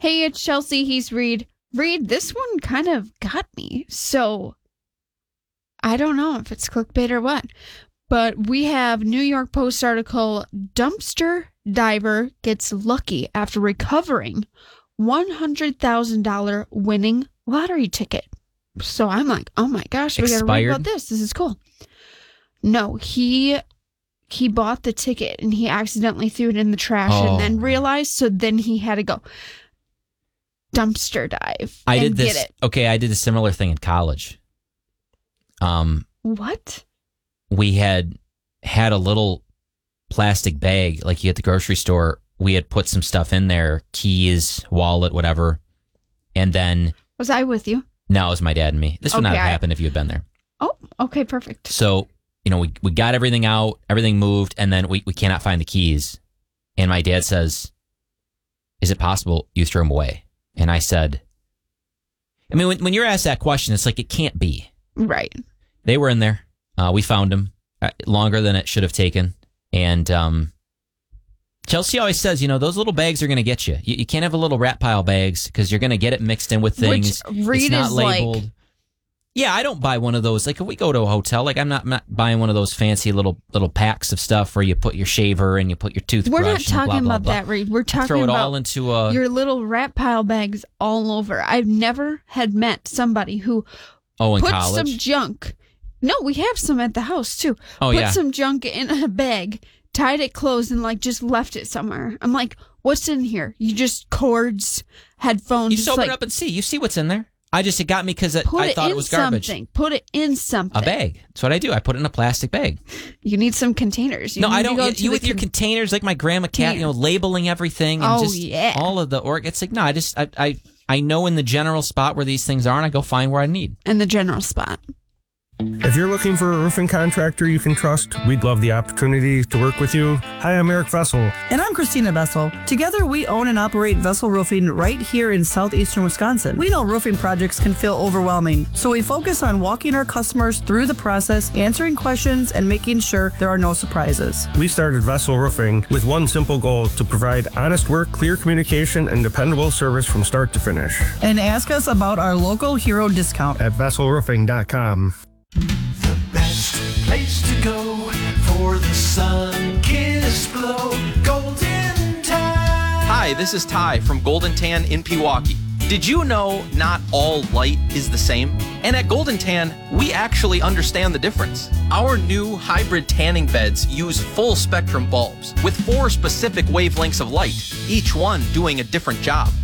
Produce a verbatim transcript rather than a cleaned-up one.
Hey, it's Chelsea. He's Reed. Reed, this one kind of got me. So I don't know if it's clickbait or what. But we have New York Post article, dumpster diver gets lucky after recovering one hundred thousand dollars winning lottery ticket. So I'm like, oh my gosh, we got to read about this. This is cool. No, he he bought the ticket and he accidentally threw it in the trash oh. and then realized. So then he had to go dumpster dive. I and did this. Get it. Okay, I did a similar thing in college. Um, what? We had had a little plastic bag, like you at the grocery store. We had put some stuff in there, keys, wallet, whatever. And then... Was I with you? No, it was my dad and me. This would okay, not have I... happened if you had been there. Oh, okay, perfect. So, you know, we, we got everything out, everything moved, and then we, we cannot find the keys. And my dad says, is it possible you threw them away? And I said, I mean, when, when you're asked that question, it's like, it can't be. Right. They were in there. Uh, we found them uh, longer than it should have taken. And um, Chelsea always says, you know, those little bags are going to get you. you. You can't have a little rat pile bags because you're going to get it mixed in with things. Which Reed it's not is labeled. Like... Yeah, I don't buy one of those. Like if we go to a hotel, like I'm not, I'm not buying one of those fancy little little packs of stuff where you put your shaver and you put your toothbrush. We're not talking blah, blah, about blah. that, Reed. We're talking throw it about all into a, your little rat pile bags all over. I've never had met somebody who oh, in put college? some junk. No, we have some at the house too. Oh, put yeah. some junk in a bag, tied it closed, and like just left it somewhere. I'm like, what's in here? You just cords, headphones. You just open like, it up and see. You see what's in there. I just, it got me because I it thought it was garbage. Something. Put it in something. A bag. That's what I do. I put it in a plastic bag. You need some containers. You no, need I don't. To go You, to you the with con- your containers, like my grandma cat, you know, labeling everything and oh, just yeah. all of the org. It's like, no, I just, I, I, I know in the general spot where these things are, and I go find where I need. In the general spot. If you're looking for a roofing contractor you can trust, we'd love the opportunity to work with you. Hi, I'm Eric Vessel. And I'm Christina Vessel. Together, we own and operate Vessel Roofing right here in southeastern Wisconsin. We know roofing projects can feel overwhelming, so we focus on walking our customers through the process, answering questions, and making sure there are no surprises. We started Vessel Roofing with one simple goal: to provide honest work, clear communication, and dependable service from start to finish. And ask us about our local hero discount at vessel roofing dot com. The best place to go for the sun-kissed glow. Golden Tan. Hi, this is Ty from Golden Tan in Pewaukee. Did you know not all light is the same? And at Golden Tan, we actually understand the difference. Our new hybrid tanning beds use full spectrum bulbs with four specific wavelengths of light, each one doing a different job.